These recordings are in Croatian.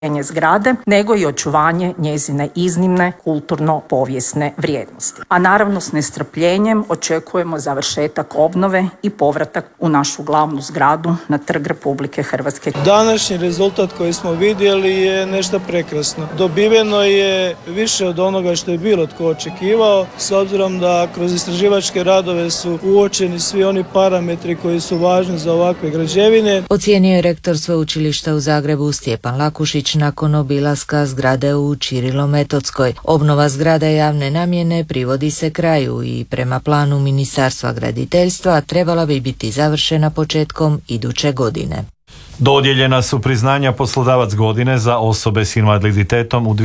zgrade, nego i očuvanje njezine iznimne kulturno-povijesne vrijednosti. A naravno s nestrpljenjem očekujemo završetak obnove i povratak u našu glavnu zgradu na Trg Republike Hrvatske. Današnji rezultat koji smo vidjeli je nešto prekrasno. Dobiveno je više od onoga što je bilo tko očekivao, s obzirom da kroz istraživačke radove su uočeni svi oni parametri koji su važni za ovakve građevine. Ocijenio je rektor Sveučilišta u Zagrebu Stjepan Lakušić nakon obilaska zgrade u Ćirilo-Metodskoj. Obnova zgrade javne namjene privodi se kraju i prema planu Ministarstva graditeljstva trebala bi biti završena početkom iduće godine. Dodijeljena su priznanja Poslodavac godine za osobe s invaliditetom u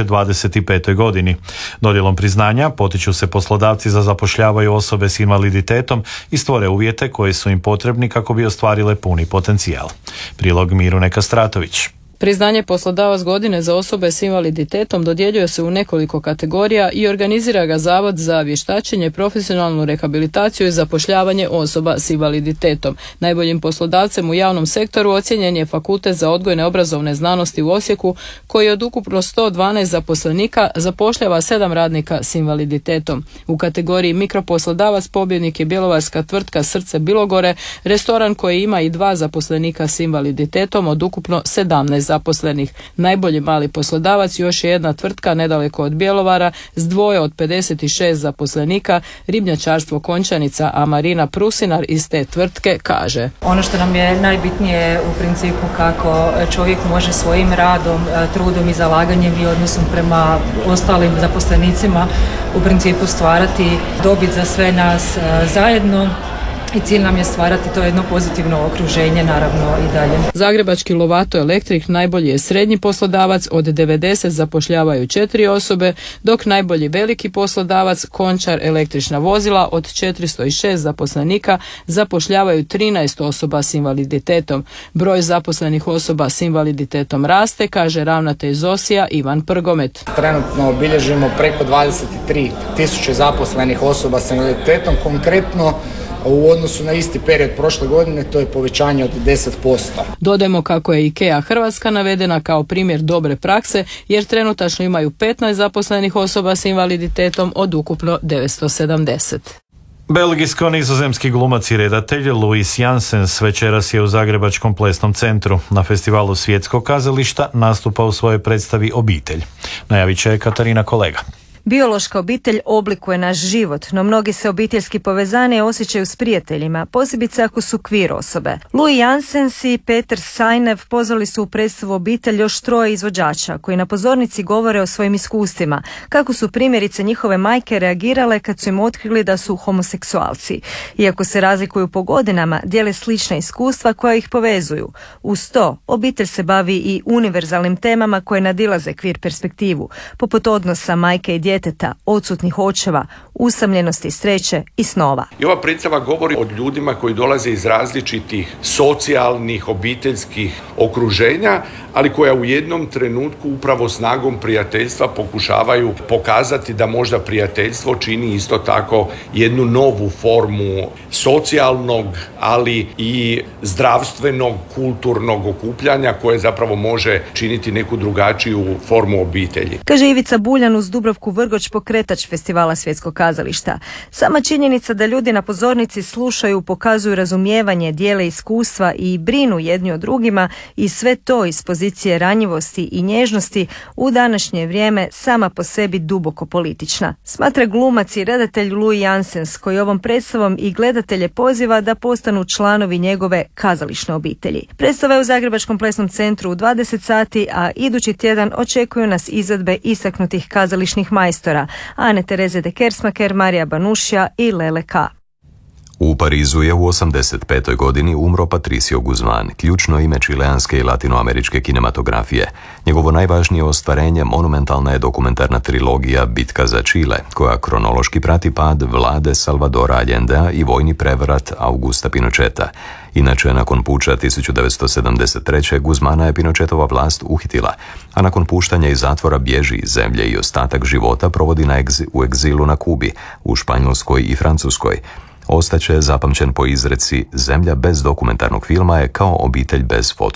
2025. godini. Dodjelom priznanja potiču se poslodavci da zapošljavaju osobe s invaliditetom i stvore uvjete koji su im potrebni kako bi ostvarile puni potencijal. Prilog Mirune Kastratović. Priznanje Poslodavac godine za osobe s invaliditetom dodjeljuje se u nekoliko kategorija i organizira ga Zavod za vještačenje, profesionalnu rehabilitaciju i zapošljavanje osoba s invaliditetom. Najboljim poslodavcem u javnom sektoru ocijenjen je Fakultet za odgojne obrazovne znanosti u Osijeku, koji od ukupno 112 zaposlenika zapošljava 7 radnika s invaliditetom. U kategoriji mikroposlodavac pobjednik je bjelovarska tvrtka Srce Bilogore, restoran koji ima i 2 zaposlenika s invaliditetom od ukupno 17 zaposlenih. Najbolji mali poslodavac još je jedna tvrtka nedaleko od Bjelovara s 2 od 56 zaposlenika, ribnjačarstvo Končanica, a Marina Prusinar iz te tvrtke kaže: Ono što nam je najbitnije u principu kako čovjek može svojim radom, trudom i zalaganjem i odnosom prema ostalim zaposlenicima u principu stvarati dobit za sve nas zajedno. I cilj nam je stvarati to jedno pozitivno okruženje, naravno i dalje. Zagrebački Lovato Elektrik najbolji je srednji poslodavac, od 90 zapošljavaju 4 osobe, dok najbolji veliki poslodavac Končar električna vozila od 406 zaposlenika zapošljavaju 13 osoba s invaliditetom. Broj zaposlenih osoba s invaliditetom raste, kaže ravnatelj ZOSI-a Ivan Prgomet. Trenutno bilježimo preko 23.000 zaposlenih osoba s invaliditetom, konkretno u odnosu na isti period prošle godine to je povećanje od 10%. Dodajmo kako je IKEA Hrvatska navedena kao primjer dobre prakse, jer trenutačno imaju 15 zaposlenih osoba s invaliditetom od ukupno 970. Belgijsko-nizozemski glumac i redatelj Louis Janssens večeras je u Zagrebačkom plesnom centru. Na festivalu Svjetskog kazališta nastupa u svojoj predstavi Obitelj. Najavit će Katarina Kolega. Biološka obitelj oblikuje naš život, no mnogi se obiteljski povezani osjećaju s prijateljima, posebice ako su queer osobe. Louis Janssens i Peter Sajnev pozvali su u predstavu Obitelj još 3 izvođača, koji na pozornici govore o svojim iskustvima, kako su primjerice njihove majke reagirale kad su im otkrili da su homoseksualci. Iako se razlikuju po godinama, dijele slična iskustva koja ih povezuju. Uz to, obitelj se bavi i univerzalnim temama koje nadilaze queer perspektivu, poput odnosa majke i djeteta, odsutnih očeva, usamljenosti, sreće i snova. I ova predstava govori o ljudima koji dolaze iz različitih socijalnih, obiteljskih okruženja, ali koja u jednom trenutku upravo snagom prijateljstva pokušavaju pokazati da možda prijateljstvo čini isto tako jednu novu formu socijalnog, ali i zdravstvenog, kulturnog okupljanja koje zapravo može činiti neku drugačiju formu obitelji. Kaže Ivica Buljan uz Dubravku Vrgoč, pokretač festivala Svjetskog kazališta. Sama činjenica da ljudi na pozornici slušaju, pokazuju razumijevanje, dijele iskustva i brinu jedni o drugima i sve to iz pozicije ranjivosti i nježnosti u današnje vrijeme sama po sebi duboko politična. Smatra glumac i redatelj Louis Janssens, koji ovom predstavom i gledatelje poziva da postanu članovi njegove kazališne obitelji. Predstava je u Zagrebačkom plesnom centru u 20 sati, a idući tjedan očekuju nas izvedbe istaknutih kazališnih majstora Ane Tereze de Kersmaker, Marija Banušija i Lele K. U Parizu je u 85. godini umro Patricio Guzman, ključno ime čileanske i latinoameričke kinematografije. Njegovo najvažnije ostvarenje monumentalna je dokumentarna trilogija Bitka za Čile, koja kronološki prati pad vlade Salvadora Allendea i vojni prevrat Augusta Pinocheta. Inače, nakon puča 1973. Guzmana je Pinochetova vlast uhitila, a nakon puštanja iz zatvora bježi iz zemlje i ostatak života provodi u egzilu na Kubi, u Španjolskoj i Francuskoj. Ostaće zapamćen po izreci: zemlja bez dokumentarnog filma je kao obitelj bez foto